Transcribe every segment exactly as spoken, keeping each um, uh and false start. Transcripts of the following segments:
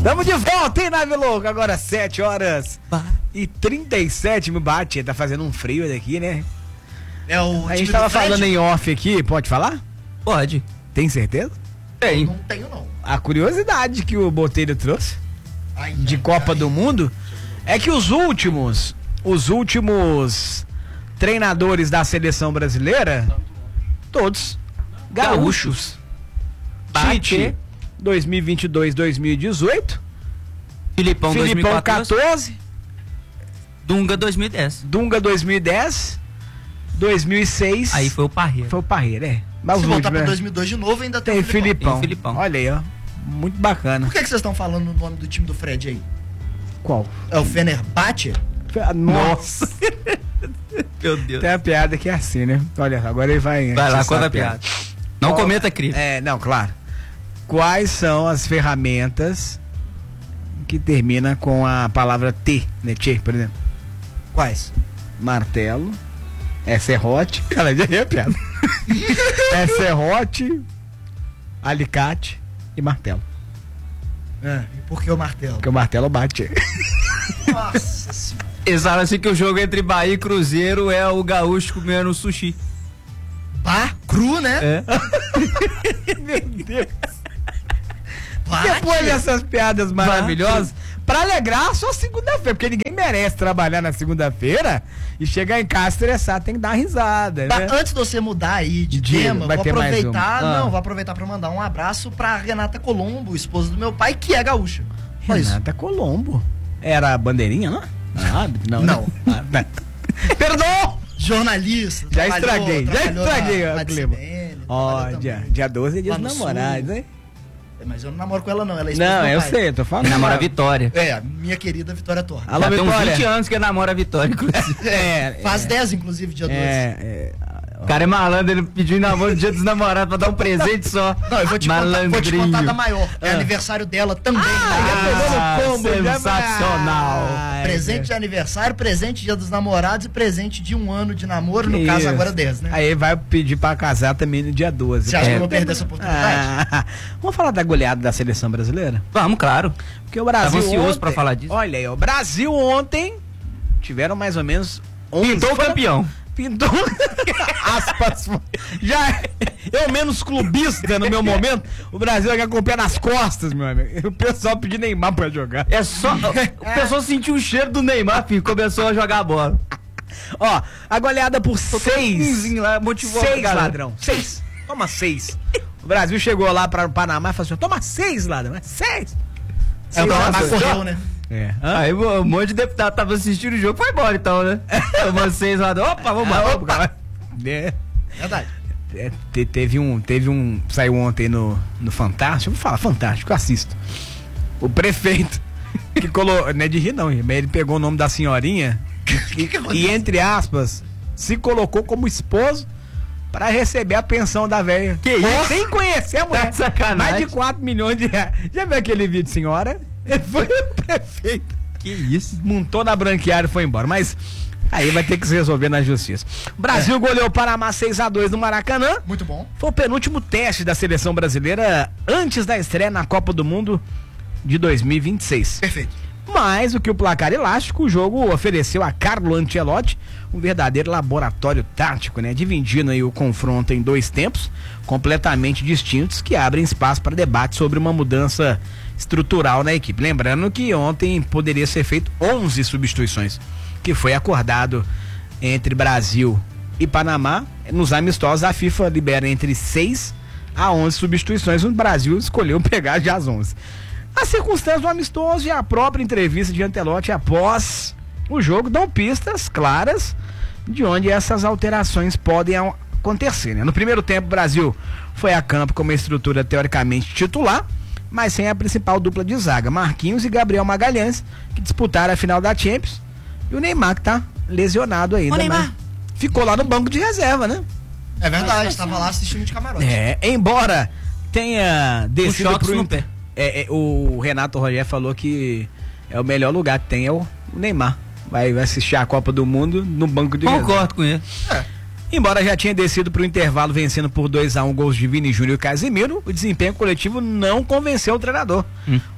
Estamos de volta, hein, Nave Louca? Agora sete horas e trinta e sete, me bate, tá fazendo um frio daqui, né? É o A gente tava falando em off aqui, pode falar? Pode. Tem certeza? Tem. Não tenho, não. A curiosidade que o Botelho trouxe Ai, de ai, Copa ai. do Mundo é que os últimos, os últimos treinadores da seleção brasileira, todos gaúchos. Tite, dois mil e vinte e dois, dois mil e dezoito. Filipão, Filipão dois mil e quatorze. quatorze. Dunga dois mil e dez. Dunga dois mil e dez. dois mil e seis. Aí foi o Parreira. Foi o Parreira, é. Mas Se os voltar últimos, pra né? dois mil e dois de novo, ainda tem, Tem o Filipão. Filipão. Tem Filipão. Olha aí, ó. Muito bacana. Por que, que vocês estão falando o nome do time do Fred aí? Qual? É o Fenerbahçe? Nossa. Meu Deus. Tem a piada que é assim, né? Olha, agora ele vai. Vai lá, atiçar conta a piada. Não Qual- cometa crime. É, não, claro. Quais são as ferramentas que termina com a palavra T, né? Tchê, por exemplo. Quais? Martelo, é serrote. Cara, já é piada. É serrote, alicate e martelo. É, e por que o martelo? Porque o martelo bate. Nossa senhora. Eles falam assim que o jogo entre Bahia e Cruzeiro é o gaúcho comendo sushi. Bah, cru, né? É. Meu Deus. Bate. Depois dessas piadas maravilhosas, pra alegrar só segunda-feira, porque ninguém merece trabalhar na segunda-feira e chegar em casa estressado, tem que dar uma risada, Tá, né? antes de você mudar aí de Diga, tema, vai vou ter mais aproveitar, uma. Ah. não, vou aproveitar pra mandar um abraço pra Renata Colombo, esposa do meu pai, que é gaúcha. Só isso. Renata Colombo. Era a bandeirinha, não? Ah, não. Não. Ah, tá. Perdão! Jornalista. Já trabalhou- estraguei, já trabalhou estraguei na- o na clima. C B N, Ó, trabalhou dia, também. dia doze é dia Lá dos no namorados, Sul. hein? Mas eu não namoro com ela não, ela é esposa Não, do meu eu pai. sei, eu tô falando. Namora a Vitória. É, a minha querida Vitória Torres. Alô, Já tem uns Vitória. vinte anos que namora a Vitória, inclusive. É, Faz dez, inclusive, dia doze. é, é, O cara é malandro, ele pediu namoro no dia dos namorados pra dar um presente só. Não, eu vou te, contar, vou te contar da maior. É Ah. aniversário dela também. né? Ah, Ah, combo, já vai. sensacional. Ai, Presente de aniversário, presente dia dos namorados e presente de um ano de namoro, no que caso isso. agora dez, né? Aí vai pedir pra casar também no dia doze. Você acha É. que eu vou perder essa oportunidade? Ah, vamos falar da goleada da seleção brasileira? Vamos, claro. Porque o Brasil Tava ansioso ontem- pra falar disso. Olha aí, o Brasil ontem tiveram mais ou menos onze. Pintou o Foram- campeão. Pintou. Aspas. Já eu menos clubista no meu momento. O Brasil aqui com o pé nas costas, meu amigo. O pessoal pediu Neymar pra jogar. É só. O pessoal sentiu o cheiro do Neymar, filho, começou a jogar a bola. Ó, a goleada por seis. Umzinho lá, motivou a Seis, galera. ladrão. Seis. Toma seis. O Brasil chegou lá para o Panamá e falou assim: toma seis, ladrão. Seis. É, o Panamá Seis. correu, né? É. Aí um monte de deputado tava assistindo o jogo, foi embora então, né? Vocês lá, opa, vamos lá, vamos lá. É. Verdade. É, te- teve um, teve um, saiu ontem no, no Fantástico, eu vou falar Fantástico, eu assisto. O prefeito, que colocou, não é de rir não, mas ele pegou o nome da senhorinha que e, aconteceu? e entre aspas, se colocou como esposo para receber a pensão da velha. Que isso? Sem conhecer a mulher. Tá de sacanagem. Mais de quatro milhões de reais. Já viu aquele vídeo, senhora? Ele foi o prefeito. Que isso? Montou na branqueária e foi embora. Mas aí vai ter que se resolver na justiça. O Brasil É. goleou o Panamá seis a dois no Maracanã. Muito bom. Foi o penúltimo teste da seleção brasileira antes da estreia na Copa do Mundo de dois mil e vinte e seis. Perfeito. Mais do que o placar elástico, o jogo ofereceu a Carlo Ancelotti um verdadeiro laboratório tático, né? Dividindo aí o confronto em dois tempos completamente distintos que abrem espaço para debate sobre uma mudança estrutural na equipe. Lembrando que ontem poderia ser feito onze substituições, que foi acordado entre Brasil e Panamá. Nos amistosos, a FIFA libera entre seis a onze substituições. O Brasil escolheu pegar já as onze. As circunstâncias do amistoso e a própria entrevista de Ancelotti após o jogo dão pistas claras de onde essas alterações podem acontecer, né? No primeiro tempo, o Brasil foi a campo com uma estrutura teoricamente titular, mas sem a principal dupla de zaga, Marquinhos e Gabriel Magalhães, que disputaram a final da Champions, e o Neymar, que tá lesionado ainda. Ô, Neymar. Mas ficou lá no banco de reserva, né? É verdade, tava lá assistindo de camarote. É, embora tenha descido choques pro no Inter- pé. É, é, o Renato Rogério falou que é o melhor lugar que tem é o Neymar. Vai, vai assistir a Copa do Mundo no banco de reserva. Concordo com ele. Embora já tinha descido para o intervalo vencendo por dois a um gols de Vini Júnior e Casemiro, o desempenho coletivo não convenceu o treinador. Hum.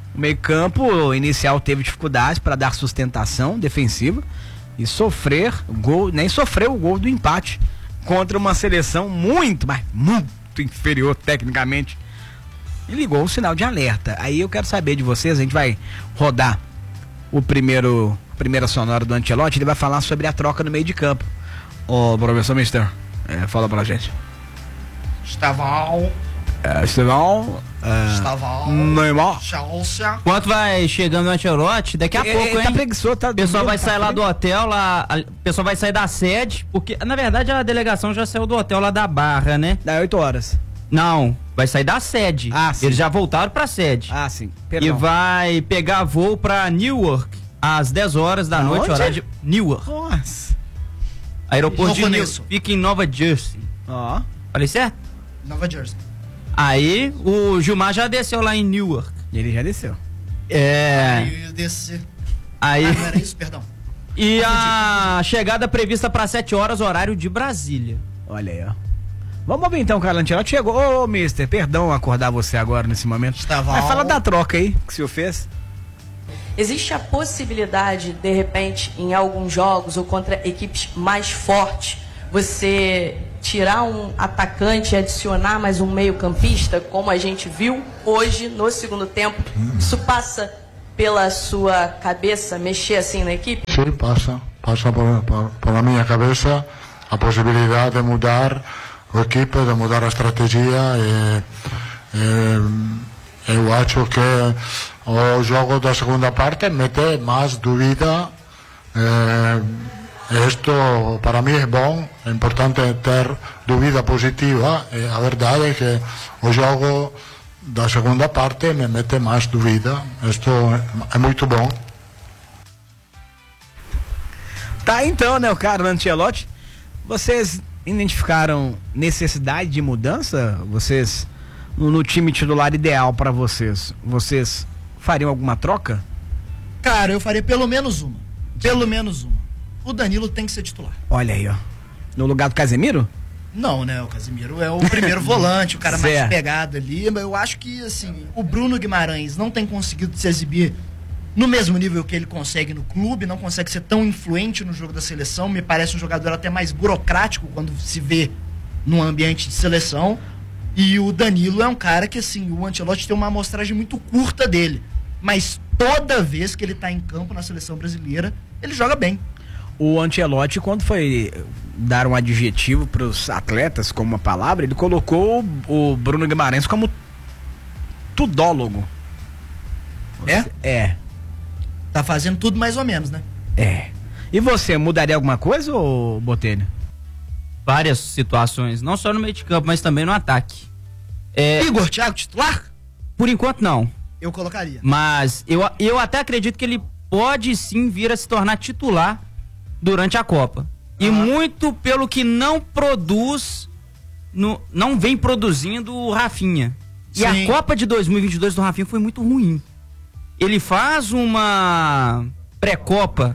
O meio-campo inicial teve dificuldades para dar sustentação defensiva e sofrer gol, nem sofreu o gol do empate contra uma seleção muito, mas muito inferior tecnicamente. E ligou o sinal de alerta. Aí eu quero saber de vocês, a gente vai rodar o primeiro primeira sonora do Ancelotti, ele vai falar sobre a troca no meio de campo. Ô, professor Mister, é, fala pra gente. Estevão. É, Estevão. É, Estevão. Neymar. Chelsea. Enquanto vai chegando o Ancelotti, daqui a Ele- pouco, ele hein? tá preguiçoso, tá O pessoal vai tá sair lá frio. do hotel, lá, a- o pessoal vai sair da sede, porque, na verdade, a delegação já saiu do hotel lá da Barra, né? Dá oito horas. Não, vai sair da sede. Ah, sim. Eles já voltaram pra sede. Ah, sim. E Perdão. vai pegar voo pra Newark às dez horas da Aonde? noite, horário de Newark. Nossa. Aeroporto de Não Newark. conheço. Fica em Nova Jersey. Ó. Falei certo? Nova Jersey. Aí o Gilmar já desceu lá em Newark. E ele já desceu. É. Aí desse. Aí. Ah, não era isso, perdão. E a chegada prevista para sete horas, horário de Brasília. Olha aí, ó. Vamos ouvir então, Carlo Ancelotti. Chegou. Ô, mister, perdão acordar você agora nesse momento. Estevão. Mas fala da troca aí que o senhor fez. Existe a possibilidade, de repente, em alguns jogos ou contra equipes mais fortes, você tirar um atacante e adicionar mais um meio-campista, como a gente viu hoje no segundo tempo? Isso passa pela sua cabeça mexer assim na equipe? Sí, pasa, pasa por, por, por la minha cabeça a possibilidade de mudar o equipe, de mudar a estratégia e, e eu acho que o jogo da segunda parte mete mais dúvida. Eh, isto para mim é bom, é importante ter dúvida positiva e a verdade é que o jogo da segunda parte me mete mais dúvida. Isto é muito bom. Tá então, né, o Carlo Ancelotti. Vocês identificaram necessidade de mudança? Vocês, no, no time titular ideal pra vocês, vocês fariam alguma troca? Cara, eu faria pelo menos uma. Pelo menos uma. O Danilo tem que ser titular. Olha aí, ó. No lugar do Casemiro? Não, né? O Casemiro é o primeiro volante, o cara mais Certo. pegado ali. Mas eu acho que, assim, o Bruno Guimarães não tem conseguido se exibir no mesmo nível que ele consegue no clube, não consegue ser tão influente no jogo da seleção. Me parece um jogador até mais burocrático quando se vê num ambiente de seleção. E o Danilo é um cara que, assim, o Ancelotti tem uma amostragem muito curta dele. Mas toda vez que ele tá em campo na seleção brasileira, ele joga bem. O Ancelotti, quando foi dar um adjetivo para os atletas, como uma palavra, ele colocou o Bruno Guimarães como tudólogo. É? É, Tá fazendo tudo mais ou menos, né? é. E você, mudaria alguma coisa, ô Botelho? Várias situações, não só no meio de campo, mas também no ataque. É, Igor, Thiago, titular? por enquanto não, Eu colocaria. mas eu, eu até acredito que ele pode sim vir a se tornar titular durante a Copa. E Ah. muito pelo que não produz, no, não vem produzindo o Rafinha. E a Sim. Copa de dois mil e vinte e dois do Rafinha foi muito ruim. Ele faz uma pré-copa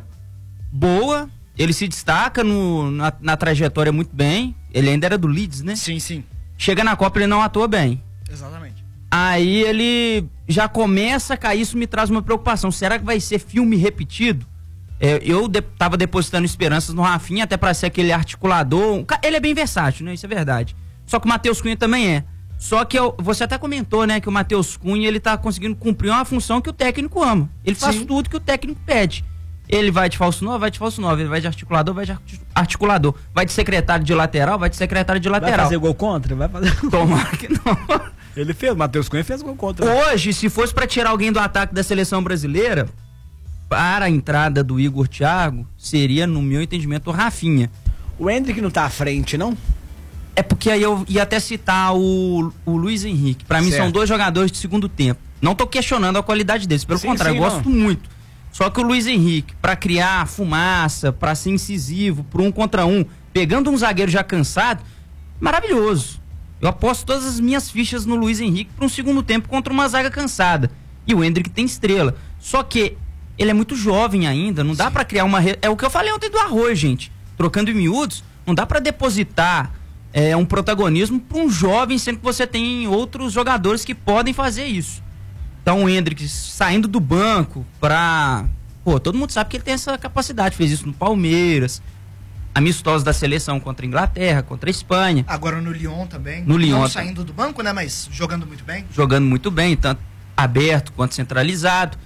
boa, ele se destaca no, na, na trajetória muito bem. Ele ainda era do Leeds, né? Sim, sim. Chega na Copa, ele não atua bem. Exatamente. Aí ele já começa a cair, isso me traz uma preocupação. Será que vai ser filme repetido? É, eu de, tava depositando esperanças no Rafinha, até para ser aquele articulador. Um ca- Ele é bem versátil, né? Isso é verdade. Só que o Matheus Cunha também é. Só que eu- você até comentou, né, que o Matheus Cunha, ele tá conseguindo cumprir uma função que o técnico ama. Ele faz Sim. tudo que o técnico pede. Ele vai de falso nove, vai de falso nove. Ele vai de articulador, vai de arti- articulador. Vai de secretário de lateral, vai de secretário de Vai lateral. fazer gol contra? Vai fazer. Tomara que não. Ele fez, o Matheus Cunha fez gol contra. Hoje, se fosse pra tirar alguém do ataque da seleção brasileira, para a entrada do Igor Thiago, seria, no meu entendimento, o Rafinha. O Hendrick não tá à frente, não? É porque aí eu ia até citar o, o Luiz Henrique. Pra mim Certo. são dois jogadores de segundo tempo. Não tô questionando a qualidade deles, pelo Sim, contrário, sim, eu gosto não. muito. Só que o Luiz Henrique, pra criar fumaça, pra ser incisivo, por um contra um, pegando um zagueiro já cansado, maravilhoso. Eu aposto todas as minhas fichas no Luiz Henrique pra um segundo tempo contra uma zaga cansada. E o Hendrick tem estrela. Só que ele é muito jovem ainda, não dá pra criar uma... Re... É o que eu falei ontem do Arroz, gente. Trocando em miúdos, não dá pra depositar é, um protagonismo pra um jovem, sendo que você tem outros jogadores que podem fazer isso. Então o Endrick saindo do banco pra... Pô, todo mundo sabe que ele tem essa capacidade, fez isso no Palmeiras, amistosos da seleção contra a Inglaterra, contra a Espanha. Agora no Lyon também. No Lyon. Não saindo do banco, né? Mas jogando muito bem. Jogando muito bem, tanto aberto quanto centralizado.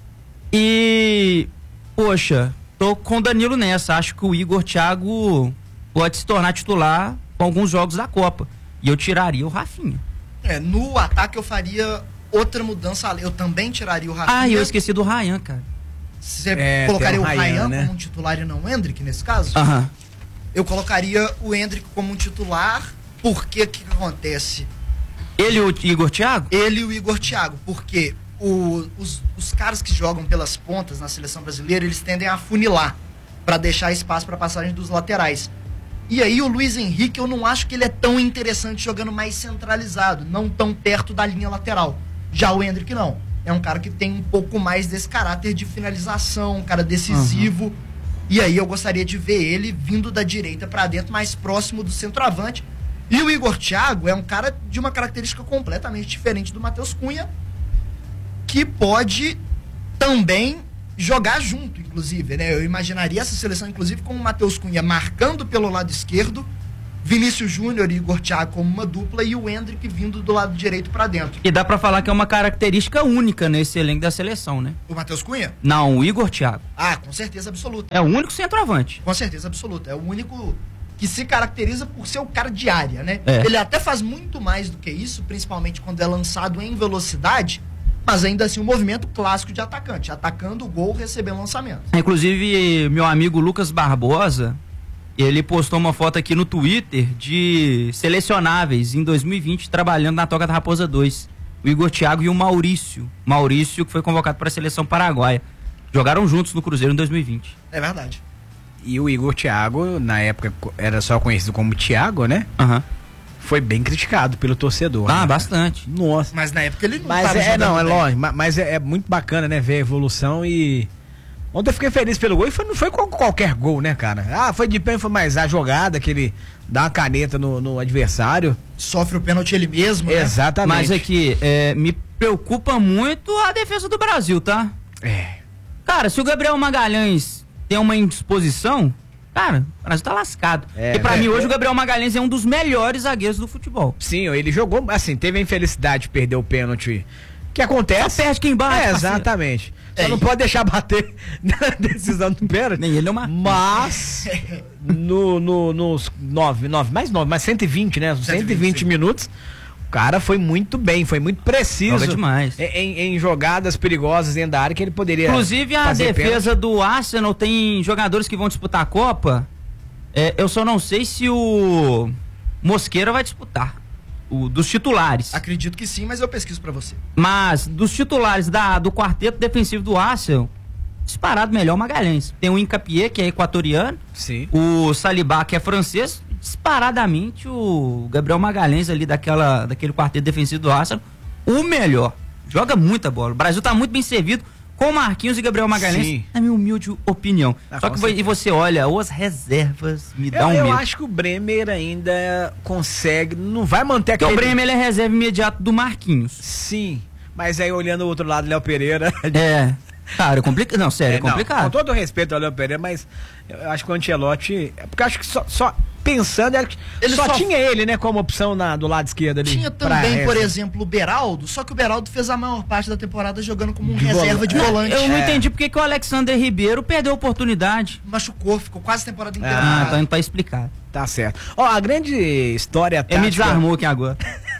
E, poxa, tô com o Danilo nessa. Acho que o Igor Thiago pode se tornar titular com alguns jogos da Copa. E eu tiraria o Rafinha. É, no ataque eu faria outra mudança. Eu também tiraria o Rafinha. Ah, eu esqueci do Ryan, cara. Você É, colocaria o tem o Ryan, Ryan, né? como um titular e não o Endrick nesse caso? Aham. Eu colocaria o Endrick como um titular, porque o que, que acontece? Ele e o Igor Thiago? Ele e o Igor Thiago, porque o, os, os caras que jogam pelas pontas na seleção brasileira, eles tendem a afunilar para deixar espaço para passagem dos laterais. E aí o Luiz Henrique, eu não acho que ele é tão interessante jogando mais centralizado, não tão perto da linha lateral. Já o Endrick não. É um cara que tem um pouco mais desse caráter de finalização, um cara decisivo. Uhum. E aí eu gostaria de ver ele vindo da direita para dentro, mais próximo do centroavante. E o Igor Thiago é um cara de uma característica completamente diferente do Matheus Cunha, que pode também jogar junto, inclusive, né? Eu imaginaria essa seleção, inclusive, com o Matheus Cunha marcando pelo lado esquerdo, Vinícius Júnior e Igor Thiago como uma dupla e o Endrick vindo do lado direito pra dentro. E dá pra falar que é uma característica única nesse elenco da seleção, né? O Matheus Cunha? Não, o Igor Thiago. Ah, com certeza absoluta. É o único centroavante. Com certeza absoluta. É o único que se caracteriza por ser o cara de área, né? É. Ele até faz muito mais do que isso, principalmente quando é lançado em velocidade, mas ainda assim um movimento clássico de atacante, atacando o gol, recebendo lançamento. Inclusive, meu amigo Lucas Barbosa, ele postou uma foto aqui no Twitter de selecionáveis em dois mil e vinte, trabalhando na Toca da Raposa dois. O Igor Thiago e o Maurício. Maurício, que foi convocado para a seleção paraguaia. Jogaram juntos no Cruzeiro em dois mil e vinte. É verdade. E o Igor Thiago, na época era só conhecido como Thiago, né? Aham. Uhum. Foi bem criticado pelo torcedor. Ah, né? bastante. Nossa. Mas na época ele não Mas tava é, não, é bem. lógico, ma- mas é, é muito bacana, né, ver a evolução e... Ontem eu fiquei feliz pelo gol e foi, não foi com qualquer gol, né, cara? Ah, foi de pé, foi mais a jogada que ele dá uma caneta no, no adversário. Sofre o pênalti ele mesmo, né? Exatamente. Mas aqui, é, me preocupa muito a defesa do Brasil, tá? É. Cara, se o Gabriel Magalhães tem uma indisposição, cara, o Brasil tá lascado. É, e pra é, mim, hoje é. o Gabriel Magalhães é um dos melhores zagueiros do futebol. Sim, ele jogou, assim, teve a infelicidade de perder o pênalti. Que acontece. Só perde quem bate, É, parceiro. exatamente. Só É, não e- pode deixar bater na decisão do pênalti. Nem ele nem o Marquinhos. Mas, no, no, nos nove, nove, mais nove, mais cento e vinte, né? Os cento e vinte sim. minutos, o cara foi muito bem, foi muito preciso. Joga demais. Em, em jogadas perigosas dentro da área que ele poderia. Inclusive, a fazer defesa do Arsenal tem jogadores que vão disputar a Copa. É, eu só não sei se o Mosqueira vai disputar. O, dos titulares. Acredito que sim, mas eu pesquiso pra você. Mas dos titulares da, do quarteto defensivo do Arsenal, disparado melhor o Magalhães. Tem o Incapié, que é equatoriano. Sim. O Saliba, que é francês. Disparadamente o Gabriel Magalhães ali daquela, daquele quarteto defensivo do Arsenal, o melhor. Joga muita bola. O Brasil tá muito bem servido com Marquinhos e Gabriel Magalhães, Sim. na minha humilde opinião. Ah, Só com que vo- e você olha, as reservas me dá Eu, um eu medo. acho que o Bremer ainda consegue, não vai manter Porque aquele... o Bremer ele é reserva imediato do Marquinhos. Sim, mas aí olhando o outro lado, Léo Pereira... É. Cara, é complicado. Não, sério, é, É, não, complicado. com todo o respeito ao Léo Pereira, mas eu acho que o Ancelotti... é porque eu acho que só, só pensando, ele, Ele só, só- tinha ele, né, como opção na, do lado esquerdo ali. Tinha pra também, por essa. exemplo, o Beraldo, só que o Beraldo fez a maior parte da temporada jogando como um De reserva vola- de Não, volante. Eu não É. entendi porque que o Alexander Ribeiro perdeu a oportunidade. Machucou, ficou quase a temporada inteira. Ah, parado. então tá explicado. Tá certo. Ó, a grande história Ele me tática... desarmou aqui agora.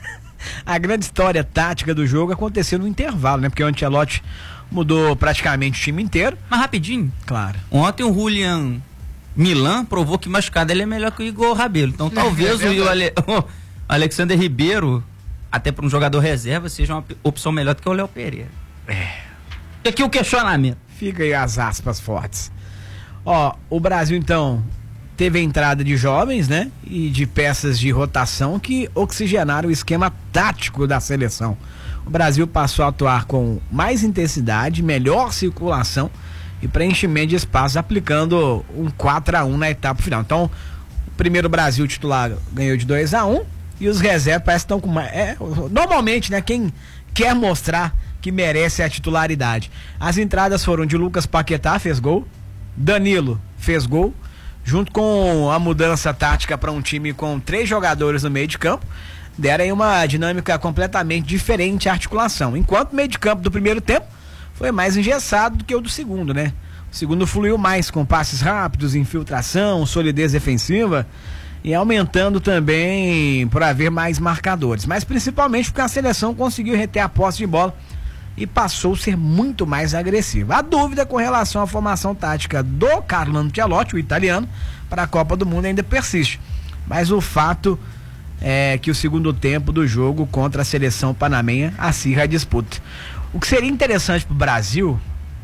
A grande história tática do jogo aconteceu no intervalo, né? Porque o Ancelotti mudou praticamente o time inteiro. Mas rapidinho, Claro. ontem o Julian Milan provou que machucado ele é melhor que o Igor Rabelo. Então talvez É o, verdade. Ale- o Alexander Ribeiro, até para um jogador reserva, seja uma p- opção melhor do que o Léo Pereira. É. E aqui o questionamento. Fica aí as aspas fortes. Ó, o Brasil então teve a entrada de jovens, né? E de peças de rotação que oxigenaram o esquema tático da seleção. O Brasil passou a atuar com mais intensidade, melhor circulação e preenchimento de espaços, aplicando um quatro a um na etapa final. Então, o primeiro Brasil titular ganhou de dois a um e os reservas parece que estão com mais. É, normalmente, né? Quem quer mostrar que merece a titularidade. As entradas foram de Lucas Paquetá, fez gol, Danilo fez gol, junto com a mudança tática para um time com três jogadores no meio de campo, deram aí uma dinâmica completamente diferente à articulação. Enquanto o meio de campo do primeiro tempo foi mais engessado do que o do segundo, né? O segundo fluiu mais com passes rápidos, infiltração, solidez defensiva e aumentando também por haver mais marcadores. Mas principalmente porque a seleção conseguiu reter a posse de bola e passou a ser muito mais agressiva. A dúvida com relação à formação tática do Carlo Ancelotti, o italiano, para a Copa do Mundo ainda persiste. Mas o fato é que o segundo tempo do jogo contra a seleção panamenha acirra a disputa. O que seria interessante para o Brasil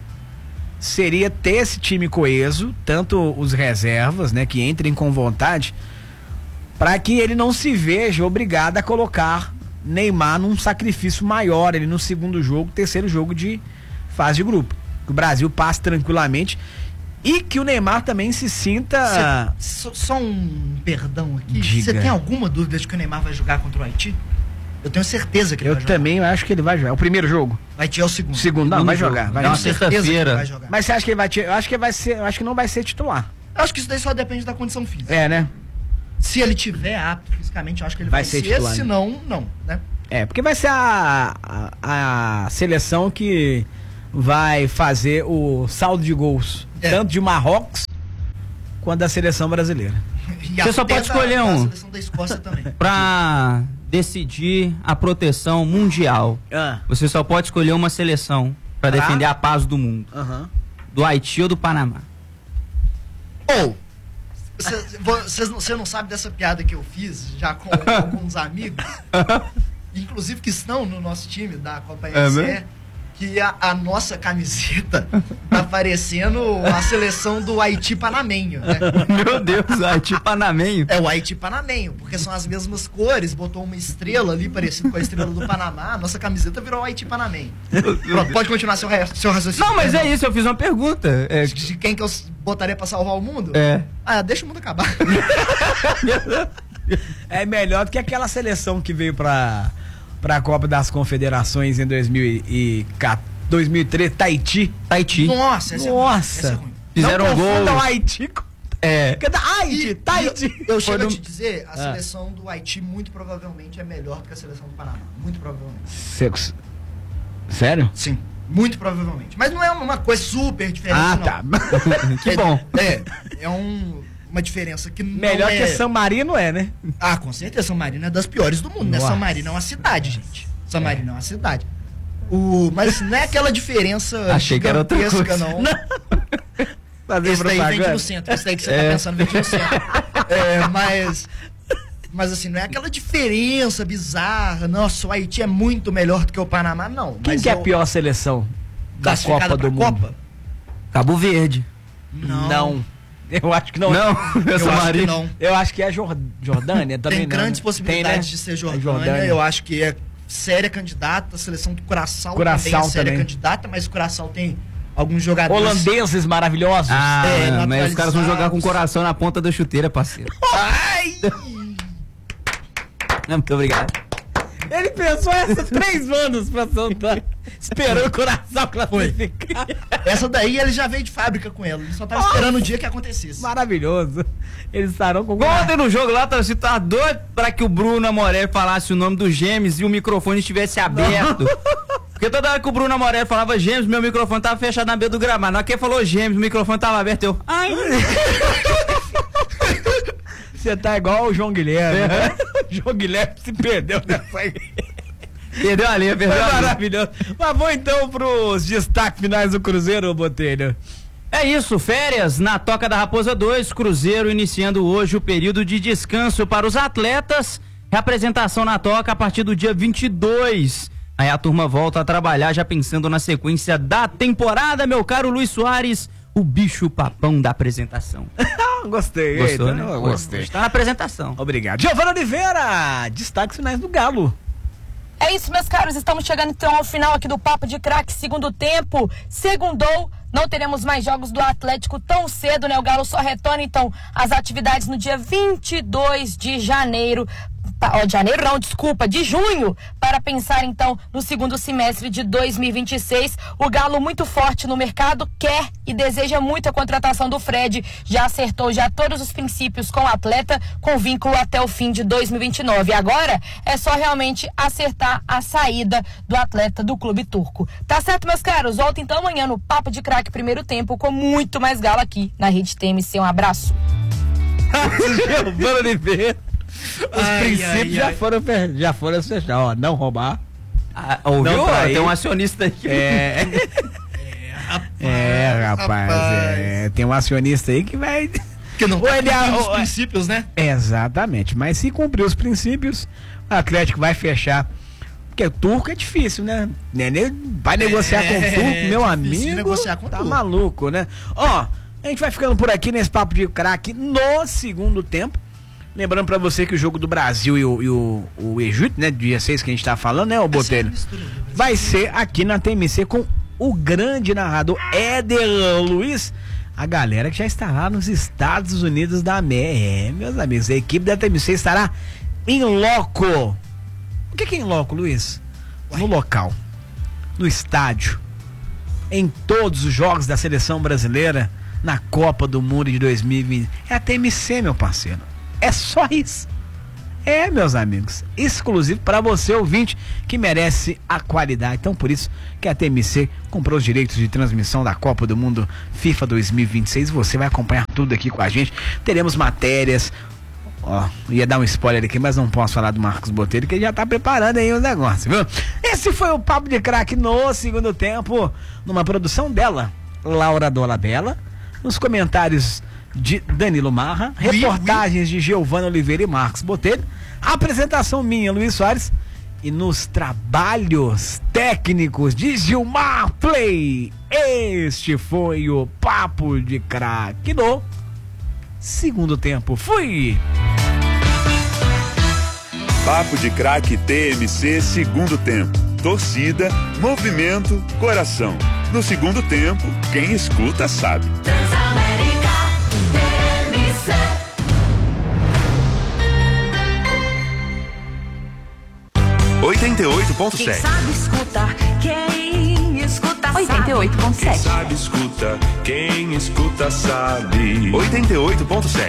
seria ter esse time coeso, tanto os reservas, né, que entrem com vontade, para que ele não se veja obrigado a colocar Neymar num sacrifício maior ele no segundo jogo, terceiro jogo de fase de grupo. Que o Brasil passe tranquilamente e que o Neymar também se sinta... Cê, só, só um perdão aqui. Diga. Você tem alguma dúvida de que o Neymar vai jogar contra o Haiti? Eu tenho certeza que ele Eu vai jogar. também acho que ele vai jogar. O primeiro jogo? O Haiti é o segundo. Segundo, não, Segundo vai jogo. jogar. Vai É uma jogar. certeza que ele sexta-feira. vai jogar. Mas você acha que ele vai ter, eu acho que vai ser, eu acho que não vai ser titular. Eu acho que isso daí só depende da condição física. É, né? Se ele tiver apto fisicamente, eu acho que ele vai, Vai ser ser, titular, né? se não, não, né? É, porque vai ser a, a, a seleção que vai fazer o saldo de gols, É. tanto de Marrocos quanto da seleção brasileira. E Você só até pode da- escolher da um. seleção da Escócia também. Pra decidir a proteção mundial, Ah, você só pode escolher uma seleção pra Pra? defender a paz do mundo. aham. Do Haiti ou do Panamá. Ou, você não sabe dessa piada que eu fiz já com alguns amigos, inclusive que estão no nosso time da Copa É N C, mesmo? que a, a nossa camiseta tá parecendo a seleção do Haiti panamenho, né? Meu Deus, Haiti panamenho. É o Haiti panamenho, porque são as mesmas cores, botou uma estrela ali parecido com a estrela do Panamá, a nossa camiseta virou o Haiti panamenho. Pronto, pode continuar seu, ra- seu raciocínio. Não, mas perdão. é isso, eu fiz uma pergunta. É, De, de quem que eu s- botaria pra salvar o mundo? é. Ah, deixa o mundo acabar. É melhor do que aquela seleção que veio pra, pra Copa das Confederações em dois mil e quatorze, dois mil e treze, Tahiti. Tahiti. Nossa, essa é ruim, Nossa. essa é ruim. Fizeram Não um gol. confunda o Haiti com... É. Cadê? Haiti, E- Tahiti. e Eu, eu chego Foi a no- te dizer, a Ah. seleção do Haiti muito provavelmente é melhor do que a seleção do Panamá. Muito provavelmente. Secos. Sério? Sim, muito provavelmente. Mas não é uma coisa super diferente, Ah, não. tá. Que É- bom. É, é um, uma diferença que Melhor não é... que San Marino é, né? Ah, com certeza, San Marino é das piores do mundo, né? Nossa. San Marino é uma cidade, gente. San Marino é uma cidade. O, mas não é aquela diferença Achei que era outra gigantesca, coisa. não. Fazer Esse daí vende propaganda. no centro, esse daí que você É. tá pensando vende no centro. É, mas, mas assim, não é aquela diferença bizarra. Nossa, o Haiti é muito melhor do que o Panamá, não. Quem mas que é a eu- pior seleção da classificada Copa pra do Mundo? Copa? Cabo Verde. Não. Eu acho que não. Não, Eu essa acho que Maria. não. Eu acho que é a Jor- Jordânia também. Tem não, grandes né? possibilidades Tem, né? de ser A Jordânia. Eu acho que é séria candidata. A seleção do Curaçao, Curaçao também é séria também. candidata, mas o Curaçao tem alguns jogadores. Holandeses maravilhosos. Ah, É, mas os caras vão jogar com o naturalizados. coração na ponta da chuteira, parceiro. Ai! Não, muito obrigado. Ele pensou essas três anos pra soltar. Esperou o coração classificar. Essa daí ele já veio de fábrica com ela. Ele só tava esperando o dia que acontecesse. Maravilhoso. Eles estarão com Ontem no jogo lá, você tá doido pra que o Bruno Amoré falasse o nome dos Gêmeos e o microfone estivesse aberto. Porque toda hora que o Bruno Amoré falava Gêmeos, meu microfone tava fechado na beira do gramado. Na hora que ele falou Gêmeos, o microfone tava aberto, eu... Ai! Você tá igual o João Guilherme. né? O João Guilherme se perdeu nessa aí. Perdeu a linha, Foi perdeu a linha. maravilhoso. Mas vamos então pros destaques finais do Cruzeiro, Botelho. É isso, férias na Toca da Raposa dois, Cruzeiro iniciando hoje o período de descanso para os atletas, reapresentação na Toca a partir do dia vinte e dois. Aí a turma volta a trabalhar já pensando na sequência da temporada, meu caro Luiz Soares, o bicho papão da apresentação. Gostei. Gostou, eita, né? eu Gostei. Está na apresentação. Obrigado. Giovana Oliveira, destaques finais do Galo. É isso, meus caros, estamos chegando então ao final aqui do Papo de Craque, segundo tempo, segundou, não teremos mais jogos do Atlético tão cedo, né? O Galo só retorna então às atividades no dia vinte e dois de janeiro, ó, de janeiro não, desculpa, de junho, para pensar então no segundo semestre de dois mil e vinte e seis. O Galo, muito forte no mercado, quer e deseja muito a contratação do Fred, já acertou já todos os princípios com o atleta, com vínculo até o fim de dois mil e vinte e nove. Agora é só realmente acertar a saída do atleta do clube turco. Tá certo, meus caros? Volta então amanhã no Papo de Craque primeiro tempo com muito mais Galo aqui na Rede T M C. Um abraço. Giovana Oliveira. Os Ai, princípios ai, já ai. foram fe- já foram fechar, ó, não roubar. Ah, ouviu? Não trair. Tem um acionista aí. que- É, é, rapaz, é, tem um acionista aí que vai. Que não Ou tá ele- cumprindo os ou- princípios, né? Exatamente, mas se cumprir os princípios, o Atlético vai fechar. Porque o turco é difícil, né? Nenê vai negociar com o turco, meu difícil de amigo. negociar com o tá turco. maluco, né? Ó, a gente vai ficando por aqui nesse Papo de Craque no segundo tempo. Lembrando pra você que o jogo do Brasil e o, e o, o Egito, né? Dia seis que a gente tá falando, né, ô Botelho? Vai ser aqui na T M C com o grande narrador Éder Luiz. A galera que já está lá nos Estados Unidos da América. É, meus amigos, a equipe da T M C estará em loco. O que que é em loco, Luiz? No local, no estádio, em todos os jogos da seleção brasileira, na Copa do Mundo de dois mil e vinte. É a T M C, meu parceiro. É só isso. É, meus amigos, exclusivo para você, ouvinte, que merece a qualidade. Então, por isso que a T M C comprou os direitos de transmissão da Copa do Mundo FIFA dois mil e vinte e seis. Você vai acompanhar tudo aqui com a gente. Teremos matérias. Ó, ia dar um spoiler aqui, mas não posso falar do Marcos Botelho, que ele já tá preparando aí os negócios, viu? Esse foi o Papo de Craque no segundo tempo, numa produção dela, Laura Dolabella, nos comentários de Danilo Marra, Oui, reportagens de Giovana Oliveira e Marcos Botelho, apresentação minha, Luiz Soares, e nos trabalhos técnicos de Gilmar Play. Este foi o Papo de Craque no segundo tempo. Fui! Papo de Craque T M C segundo tempo. Torcida, movimento, coração. No segundo tempo, quem escuta sabe. Transamérica T M C. oitenta e oito ponto Quem sete. sabe escutar, quem escuta sabe. oitenta e oito ponto sete. Sabe escuta, quem escuta sabe. oitenta e oito ponto sete.